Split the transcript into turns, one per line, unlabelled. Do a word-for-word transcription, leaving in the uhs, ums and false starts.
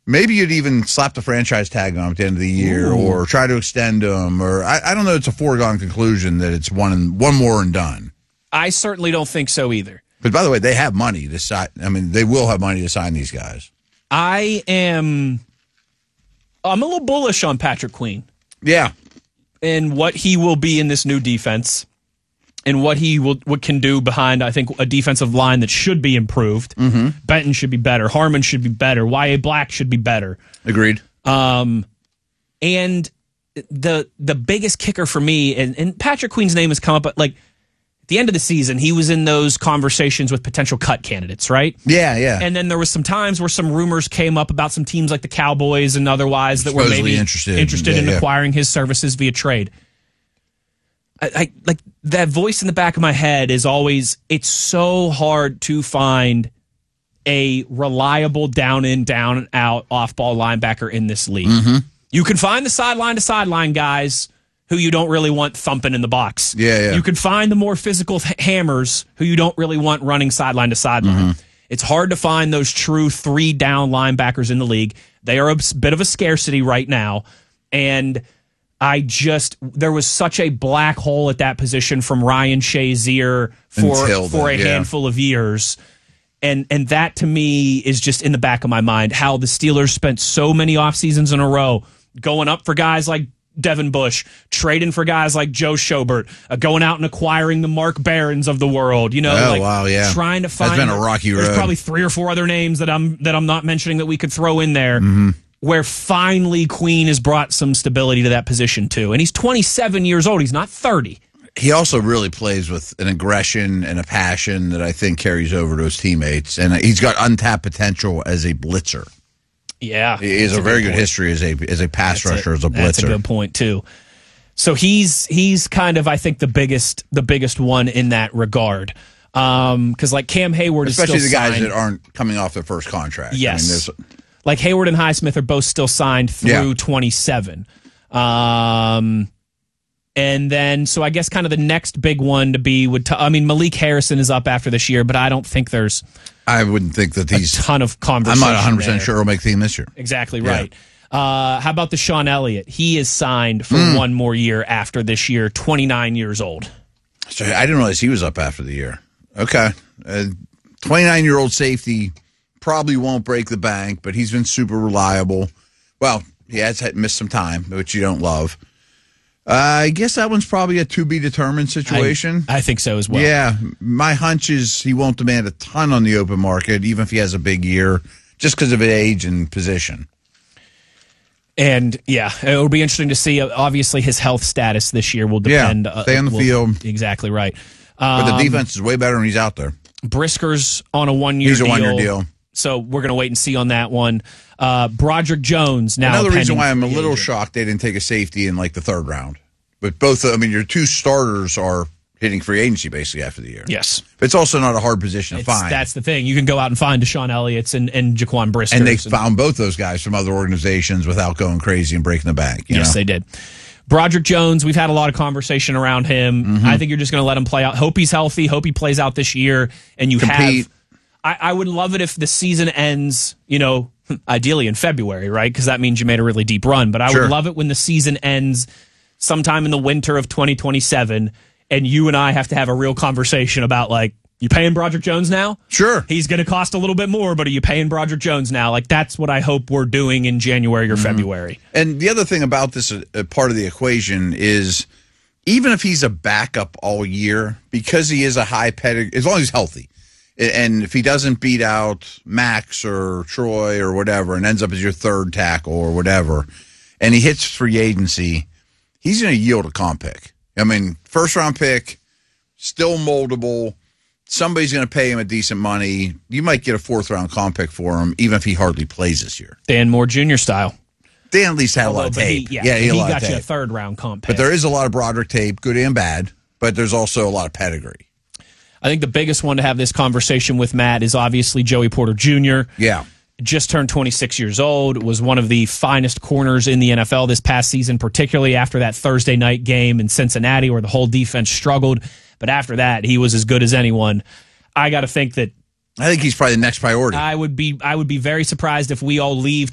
Maybe you'd even slap the franchise tag on him at the end of the year, Ooh. or try to extend him, or I, I don't know. It's a foregone conclusion that it's one and one more and done.
I certainly don't think so either.
But by the way, they have money to sign. I mean, they will have money to sign these guys.
I am. I'm a little bullish on Patrick Queen.
Yeah,
and what he will be in this new defense. And what he will, what can do behind, I think, a defensive line that should be improved.
Mm-hmm.
Benton should be better. Harmon should be better. Y A. Black should be better.
Agreed.
Um, and the the biggest kicker for me, and, and Patrick Queen's name has come up, like at the end of the season, he was in those conversations with potential cut candidates, right?
Yeah, yeah.
And then there was some times where some rumors came up about some teams like the Cowboys and otherwise that
Supposedly
were maybe
interested,
interested
yeah,
in
yeah.
acquiring his services via trade. I, I like that voice in the back of my head is always, it's so hard to find a reliable down in, down and out off ball linebacker in this league.
Mm-hmm.
You can find the sideline to sideline guys who you don't really want thumping in the box.
Yeah, yeah.
You can find the more physical th- hammers who you don't really want running sideline to sideline.
Mm-hmm.
It's hard to find those true three down linebackers in the league. They are a bit of a scarcity right now. And I just, there was such a black hole at that position from Ryan Shazier for,
Until
for
then,
a
yeah.
handful of years. And and that to me is just in the back of my mind, how the Steelers spent so many off seasons in a row going up for guys like Devin Bush, trading for guys like Joe Schobert, uh, going out and acquiring the Mark Barons of the world, you know,
oh,
like
wow, yeah.
trying to find.
That's been a rocky road.
There's probably three or four other names that I'm that I'm not mentioning that we could throw in there.
Mm-hmm.
Where finally Queen has brought some stability to that position too. And he's twenty-seven years old. He's not thirty.
He also really plays with an aggression and a passion that I think carries over to his teammates. And he's got untapped potential as a blitzer.
Yeah.
He has a, a very good point. history as a as a pass
That's
rusher,
it.
as a blitzer.
That's a good point too. So he's he's kind of, I think, the biggest the biggest one in that regard. Um, because like Cam Hayward
Especially
is still
the guys
signed.
that aren't coming off their first contract.
Yes.
I mean,
like Hayward and Highsmith are both still signed through
Yeah.
twenty-seven. Um, and then, so I guess kind of the next big one to be would, t- I mean, Malik Harrison is up after this year, but I don't think there's
I wouldn't think that he's
a ton of
I'm
conversation.
not one hundred percent
there.
sure he'll make the team this year.
Exactly
Yeah.
right. Uh, how about the Sean Elliott? He is signed for
Mm.
one more year after this year, twenty-nine years old.
So I didn't realize he was up after the year. Okay. Uh, twenty-nine-year-old safety probably won't break the bank, but he's been super reliable. Well, he has had, missed some time, which you don't love. Uh, I guess that one's probably a to-be-determined situation.
I, I think so as well.
Yeah. My hunch is he won't demand a ton on the open market, even if he has a big year, just because of his age and position.
And, yeah, it'll be interesting to see. Obviously, his health status this year will depend.
Yeah, stay on the
will,
field.
Exactly right.
But
Um,
the defense is way better when he's out there.
Brisker's on a one-year
He's a
deal.
one-year deal.
So we're going to wait and see on that one. Uh, Broderick Jones now.
Another reason
pending
why I'm a
free
little
agent.
shocked they didn't take a safety in like the third round. But both, I mean, your two starters are hitting free agency basically after the year.
Yes.
But it's also not a hard position to
It's-
find.
That's the thing. You can go out and find Deshaun Elliott's and, and Jaquan Brisker.
and they found both those guys from other organizations without going crazy and breaking the bank. You
Yes,
know?
they did. Broderick Jones, we've had a lot of conversation around him.
Mm-hmm.
I think you're just going to let him play out. Hope he's healthy. Hope he plays out this year. And you
Compete.
have. I, I would love it if the season ends, you know, ideally in February, right? Because that means you made a really deep run. But I
Sure.
would love it when the season ends sometime in the winter of twenty twenty-seven, and you and I have to have a real conversation about, like, you paying Broderick Jones now?
Sure.
He's going to cost a little bit more, but are you paying Broderick Jones now? Like, that's what I hope we're doing in January or February.
And the other thing about this uh, part of the equation is even if he's a backup all year, because he is a high pedigree, as long as he's healthy, and if he doesn't beat out Max or Troy or whatever and ends up as your third tackle or whatever, and he hits free agency, he's going to yield a comp pick. I mean, first round pick, still moldable. Somebody's going to pay him a decent money. You might get a fourth round comp pick for him, even if he hardly plays this year.
Dan Moore Junior style.
Dan at least had a lot of
Although, but
tape.
He, yeah,
yeah, he,
he
had a lot
got
of
you a
tape.
third round comp pick.
But there is a lot of Broderick tape, good and bad, but there's also a lot of pedigree.
I think the biggest one to have this conversation with, Matt, is obviously Joey Porter Junior
Yeah.
Just turned twenty-six years old, was one of the finest corners in the N F L this past season, particularly after that Thursday night game in Cincinnati where the whole defense struggled. But after that, he was as good as anyone. I got to think that
I think he's probably the next priority.
I would be I would be very surprised if we all leave